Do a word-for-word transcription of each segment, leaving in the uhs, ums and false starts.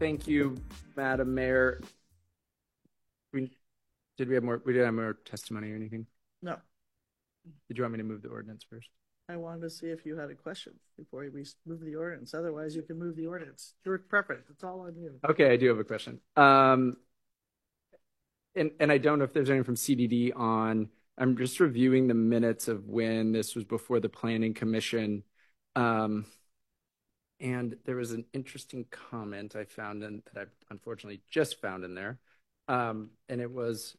Thank you, Madam Mayor. We, did we have more? We didn't have more testimony or anything? No. Did you want me to move the ordinance first? I wanted to see if you had a question before we move the ordinance. Otherwise, you can move the ordinance. Your preference. It's all on you. Okay, I do have a question. Um, and and I don't know if there's anyone from C D D on. I'm just reviewing the minutes of when this was before the Planning Commission. Um, and there was an interesting comment I found in that I unfortunately just found in there. Um, and it was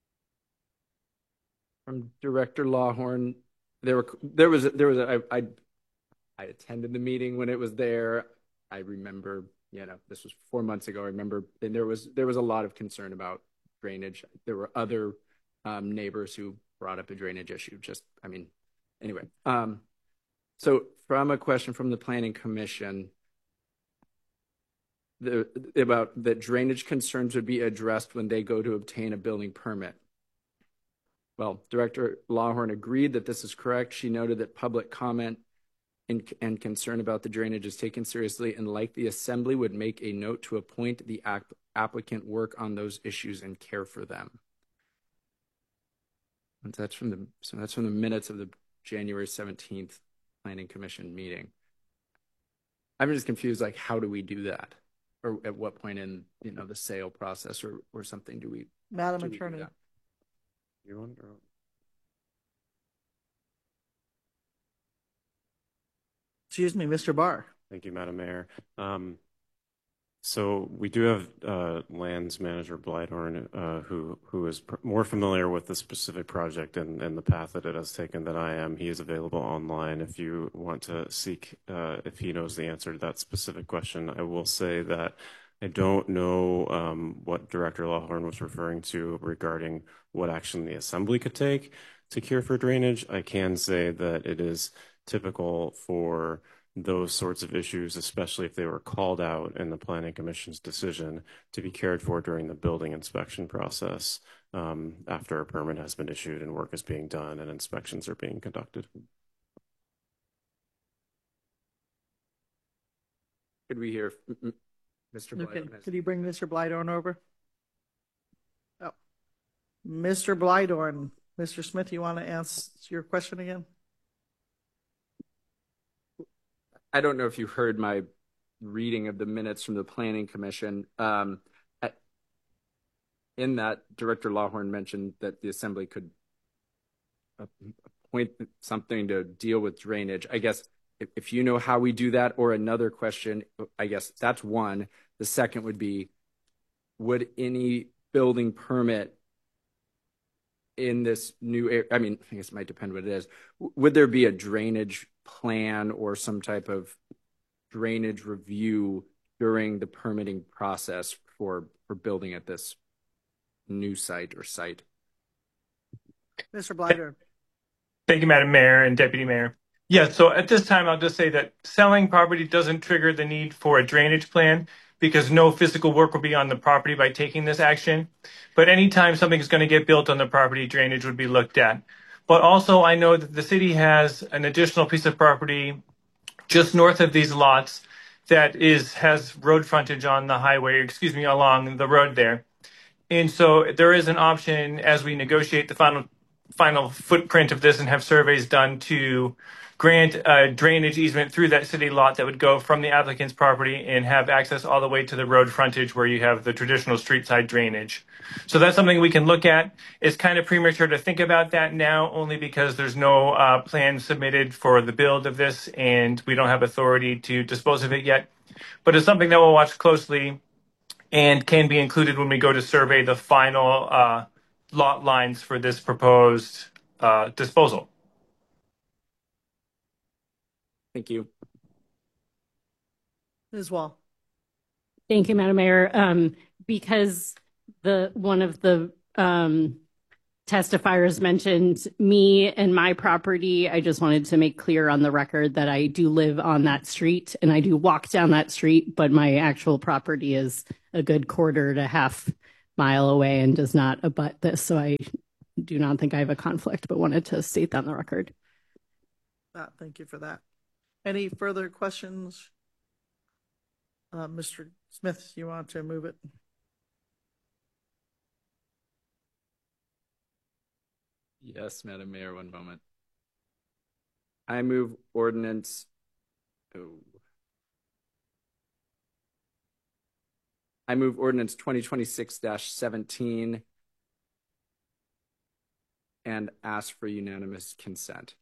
from Director Lawhorn. There were there was there was a, I, I I attended the meeting when it was there. I remember, you know, this was four months ago. I remember, and there was there was a lot of concern about drainage. There were other um, neighbors who brought up a drainage issue. Just, I mean, anyway. Um, so, from a question from the Planning Commission, the about that drainage concerns would be addressed when they go to obtain a building permit. Well, Director Lawhorn agreed that this is correct. She noted that public comment and, and concern about the drainage is taken seriously, and like the Assembly, would make a note to appoint the app, applicant work on those issues and care for them. And that's from the so that's from the minutes of the January seventeenth Planning Commission meeting. I'm just confused. Like, how do we do that, or at what point in you know the sale process or or something do we? Madam do Attorney. We do You want or... Excuse me, Mister Barr. Thank you, Madam Mayor. Um, so we do have uh, lands manager Blythorn, uh, who who is pr more familiar with the specific project and, and the path that it has taken than I am. He is available online if you want to seek, uh, if he knows the answer to that specific question. I will say that I don't know um, what Director Lawhorn was referring to regarding what action the Assembly could take to cure for drainage. I can say that it is typical for those sorts of issues, especially if they were called out in the Planning Commission's decision, to be cared for during the building inspection process um, after a permit has been issued and work is being done and inspections are being conducted. Could we hear Mister Okay. Blythorn? Could you bring Mister Blythorn over? Oh, Mister Blythorn. Mister Smith, you want to answer your question again? I don't know if you heard my reading of the minutes from the Planning Commission. Um, at, in that, Director Lawhorn mentioned that the Assembly could appoint something to deal with drainage. I guess if, if you know how we do that, or another question, I guess that's one. The second would be, would any building permit in this new area, I mean, I guess it might depend what it is, would there be a drainage plan or some type of drainage review during the permitting process for for building at this new site or site? Mister Blythorn. Thank you, Madam Mayor and Deputy Mayor. Yeah, so at this time, I'll just say that selling property doesn't trigger the need for a drainage plan because no physical work will be on the property by taking this action. But anytime something is going to get built on the property, drainage would be looked at. But also, I know that the city has an additional piece of property just north of these lots that is has road frontage on the highway, excuse me, along the road there. And so there is an option as we negotiate the final final footprint of this and have surveys done to grant a drainage easement through that city lot that would go from the applicant's property and have access all the way to the road frontage where you have the traditional street side drainage. So that's something we can look at. It's kind of premature to think about that now, only because there's no uh, plan submitted for the build of this and we don't have authority to dispose of it yet. But it's something that we'll watch closely and can be included when we go to survey the final uh, lot lines for this proposed uh, disposal. Thank you. Miz Wall. Thank you, Madam Mayor. Um, because the one of the um, testifiers mentioned me and my property, I just wanted to make clear on the record that I do live on that street and I do walk down that street, but my actual property is a good quarter to half mile away and does not abut this. So I do not think I have a conflict, but wanted to state that on the record. Ah, thank you for that. Any further questions? Uh, Mister Smith, you want to move it? Yes, Madam Mayor, one moment. I move ordinance. Oh. I move ordinance twenty twenty-six seventeen and ask for unanimous consent.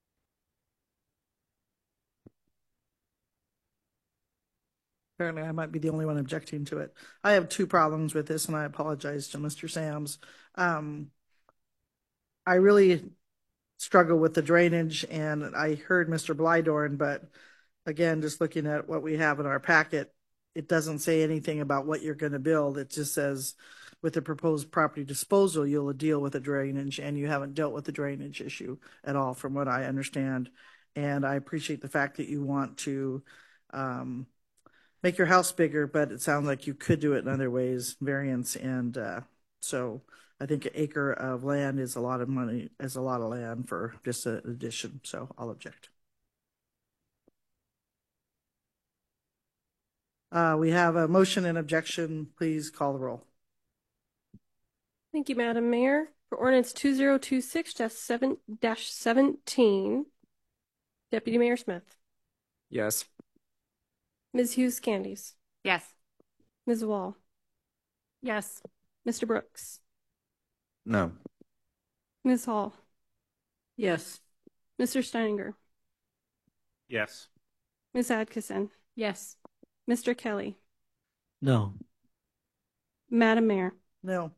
Apparently, I might be the only one objecting to it. I have two problems with this, and I apologize to Mister Sams. Um, I really struggle with the drainage, and I heard Mister Blydorn, but again, just looking at what we have in our packet, it doesn't say anything about what you're going to build. It just says with the proposed property disposal, you'll deal with the drainage, and you haven't dealt with the drainage issue at all, from what I understand. And I appreciate the fact that you want to um, make your house bigger, but it sounds like you could do it in other ways, variance. And uh, so I think an acre of land is a lot of money, is a lot of land for just an addition. So I'll object. Uh, we have a motion and objection. Please call the roll. Thank you, Madam Mayor. For ordinance two zero two six seventeen, Deputy Mayor Smith. Yes. Miz Hughes Candies. Yes. Miz Wall. Yes. Mister Brooks. No. Miz Hall. Yes. Mister Steininger. Yes. Miz Adkisson. Yes. Mister Kelly. No. Madam Mayor. No.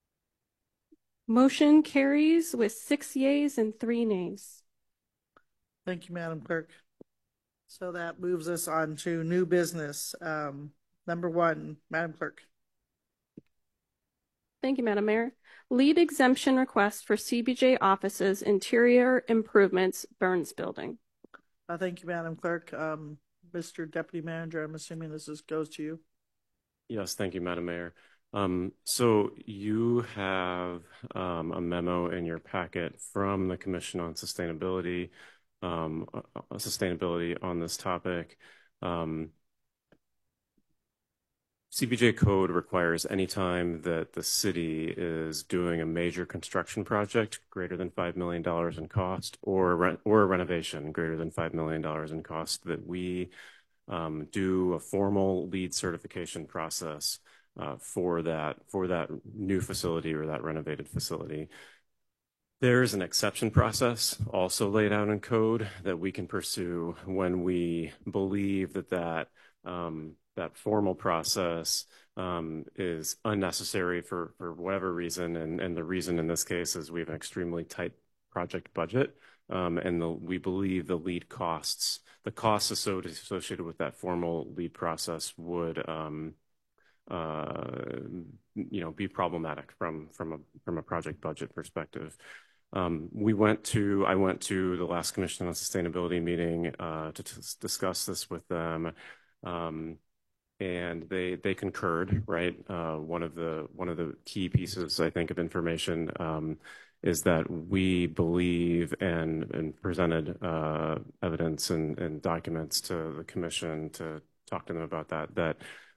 Motion carries with six yeas and three nays. Thank you, Madam Clerk. So that moves us on to new business. Um, number one, Madam Clerk. Thank you, Madam Mayor. Lead exemption request for C B J offices interior improvements Burns Building. Uh, thank you, Madam Clerk. Um, Mister Deputy Manager, I'm assuming this is, goes to you. Yes, thank you, Madam Mayor. Um, so you have um, a memo in your packet from the Commission on Sustainability, um, uh, sustainability on this topic. Um, C B J code requires anytime that the city is doing a major construction project greater than five million dollars in cost, or rent, or a renovation greater than five million dollars in cost, that we um, do a formal LEED certification process uh, for that for that new facility or that renovated facility. There's an exception process also laid out in code that we can pursue when we believe that that um, that formal process um, is unnecessary for, for whatever reason. And, and the reason in this case is we have an extremely tight project budget. Um, and the, we believe the LEED costs, the costs associated with that formal LEED process would, um, uh, you know, be problematic from, from, a, from a project budget perspective. Um, we went to, I went to the last Commission on Sustainability meeting uh, to t- discuss this with them. Um, And they they concurred, right? Uh, one of the one of the key pieces, I think, of information um, is that we believe and and presented uh, evidence and, and documents to the commission to talk to them about that. That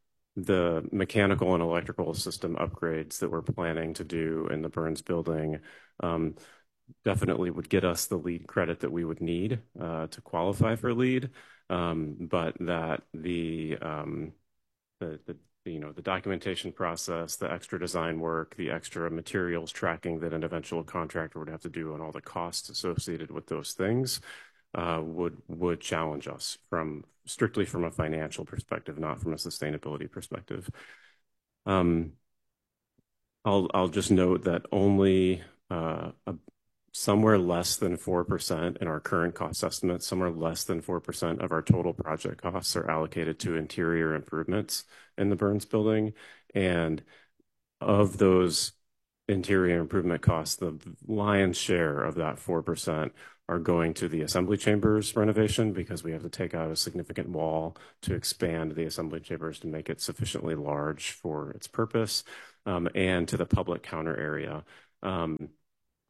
the mechanical and electrical system upgrades that we're planning to do in the Burns building um, definitely would get us the LEED credit that we would need uh, to qualify for LEED, um, but that the um, The, the you know the documentation process, the extra design work, the extra materials tracking that an eventual contractor would have to do, and all the costs associated with those things uh, would would challenge us from strictly from a financial perspective, not from a sustainability perspective. Um, I'll I'll just note that only uh, a, somewhere less than four percent in our current cost estimates, somewhere less than four percent of our total project costs are allocated to interior improvements in the Burns building. And of those interior improvement costs, the lion's share of that four percent are going to the assembly chambers renovation, because we have to take out a significant wall to expand the assembly chambers to make it sufficiently large for its purpose, um, and to the public counter area. Um,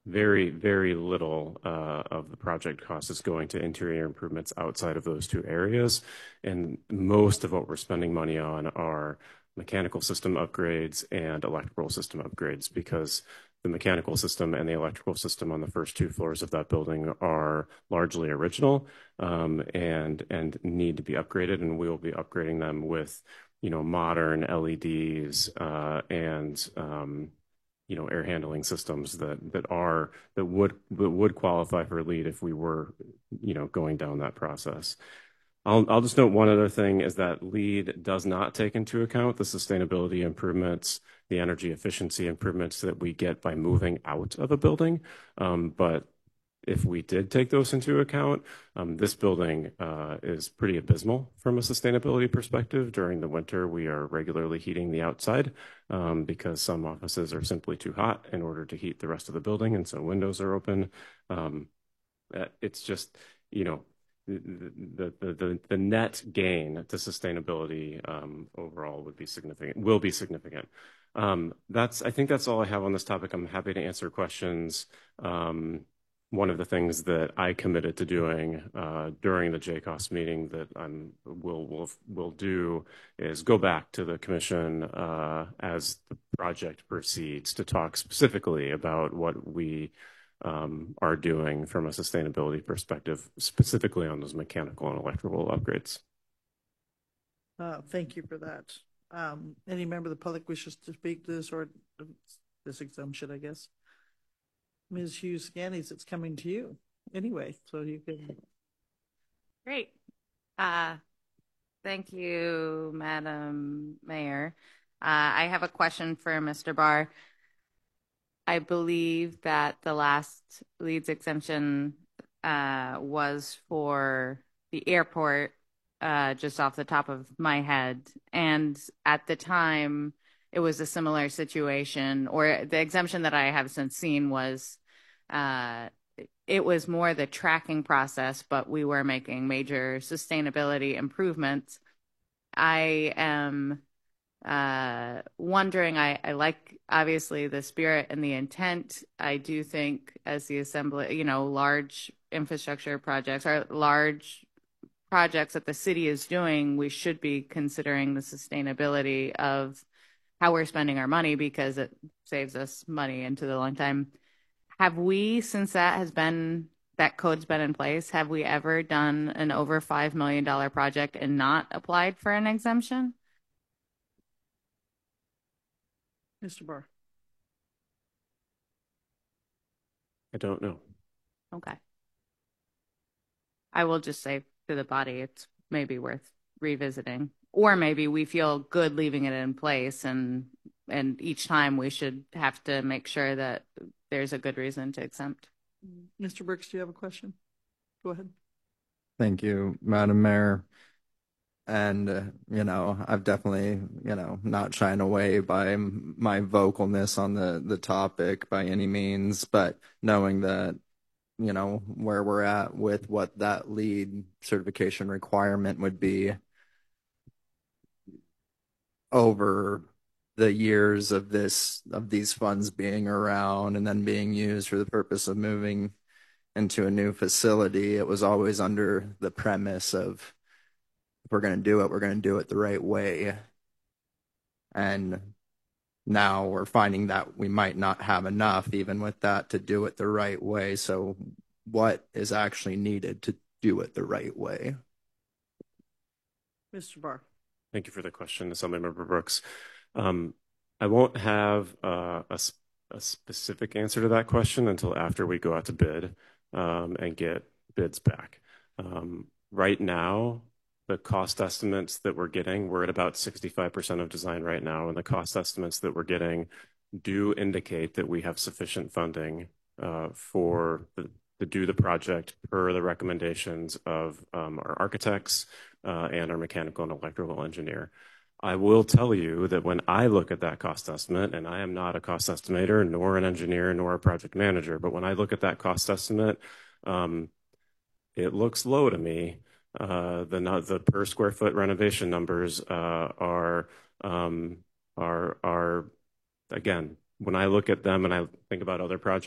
very, very little uh, of the project cost is going to interior improvements outside of those two areas. And most of what we're spending money on are mechanical system upgrades and electrical system upgrades, because the mechanical system and the electrical system on the first two floors of that building are largely original um, and and need to be upgraded, and we will be upgrading them with, you know, modern L E Ds uh, and um, you know, air handling systems that that are that would that would qualify for LEED if we were, you know, going down that process. I'll I'll just note one other thing is that LEED does not take into account the sustainability improvements, the energy efficiency improvements that we get by moving out of a building. Um, but if we did take those into account, um, this building uh, is pretty abysmal from a sustainability perspective. During the winter, we are regularly heating the outside um, because some offices are simply too hot in order to heat the rest of the building, and so windows are open. Um, it's just, you know, the, the, the, the net gain to sustainability um, overall would be significant, will be significant. Um, that's, I think that's all I have on this topic. I'm happy to answer questions. Um, one of the things that I committed to doing uh, during the J COS meeting that I'm will will will do is go back to the commission uh, as the project proceeds to talk specifically about what we um, are doing from a sustainability perspective, specifically on those mechanical and electrical upgrades. Uh, thank you for that. Um, any member of the public wishes to speak to this or this exemption, I guess? Miz Hughes Scannies, it's coming to you anyway, so you can. Great. Uh, thank you, Madam Mayor. Uh, I have a question for Mister Barr. I believe that the last LEED exemption uh, was for the airport, uh, just off the top of my head. And at the time, it was a similar situation, or the exemption that I have since seen was uh, it was more the tracking process, but we were making major sustainability improvements. I am uh, wondering, I, I like obviously the spirit and the intent. I do think as the assembly, you know, large infrastructure projects or large projects that the city is doing, we should be considering the sustainability of how we're spending our money because it saves us money into the long time. Have we, since that has been, that code's been in place, have we ever done an over five million dollars project and not applied for an exemption? Mister Barr. I don't know. Okay. I will just say to the body, it's maybe worth revisiting. Or maybe we feel good leaving it in place, and and each time we should have to make sure that there's a good reason to exempt. Mister Brooks, do you have a question? Go ahead. Thank you, Madam Mayor. And, uh, you know, I've definitely, you know, not shying away by my vocalness on the, the topic by any means, but knowing that, you know, where we're at with what that LEED certification requirement would be over the years of this, of these funds being around and then being used for the purpose of moving into a new facility, it was always under the premise of, if we're going to do it, we're going to do it the right way. And now we're finding that we might not have enough, even with that, to do it the right way. So what is actually needed to do it the right way? Mister Barr. Thank you for the question, Assemblymember Brooks. Um, I won't have uh, a, a specific answer to that question until after we go out to bid um, and get bids back. Um, right now, the cost estimates that we're getting, we're at about sixty-five percent of design right now, and the cost estimates that we're getting do indicate that we have sufficient funding uh, for the, to do the project per the recommendations of um, our architects uh, and our mechanical and electrical engineer. I will tell you that when I look at that cost estimate, and I am not a cost estimator, nor an engineer, nor a project manager, but when I look at that cost estimate, um, it looks low to me. Uh, the the per square foot renovation numbers uh, are um, are are again, when I look at them and I think about other projects.